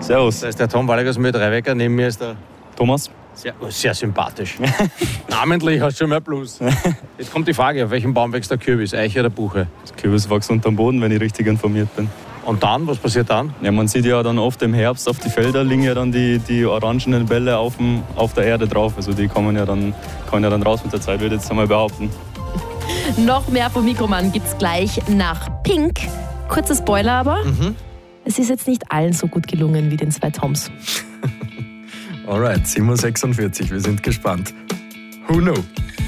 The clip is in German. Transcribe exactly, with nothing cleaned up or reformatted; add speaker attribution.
Speaker 1: Servus.
Speaker 2: Das ist der Tom Wallegers mit Dreiwecker. Neben mir ist der
Speaker 1: Thomas.
Speaker 2: Sehr, sehr sympathisch. Namentlich hast du schon mal Plus. Jetzt kommt die Frage, auf welchem Baum wächst der Kürbis? Eiche oder Buche?
Speaker 1: Das Kürbis wächst unterm Boden, wenn ich richtig informiert bin.
Speaker 2: Und dann, was passiert dann?
Speaker 1: Ja, man sieht ja dann oft im Herbst auf die Felder liegen ja dann die, die orangenen Bälle auf, dem, auf der Erde drauf. Also die kommen ja dann, kommen ja dann raus mit der Zeit, würde ich jetzt einmal behaupten.
Speaker 3: Noch mehr vom Mikroman gibt's gleich nach Pink. Kurzer Spoiler aber.
Speaker 2: Mhm.
Speaker 3: Es ist jetzt nicht allen so gut gelungen wie den zwei Toms.
Speaker 4: Alright, sieben Uhr sechsundvierzig, wir sind gespannt. Who knows?